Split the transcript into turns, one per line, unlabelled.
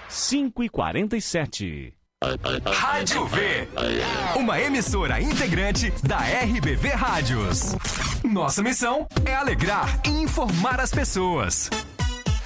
5h47.
Rádio V, uma emissora integrante da RBV Rádios. Nossa missão é alegrar e informar as pessoas.